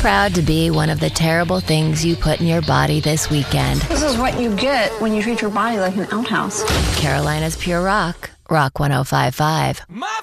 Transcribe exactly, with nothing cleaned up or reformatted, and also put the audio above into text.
proud to be one of the terrible things you put in your body this weekend. This is what you get when you treat your body like an outhouse. Carolina's Pure Rock, Rock one oh five point five. My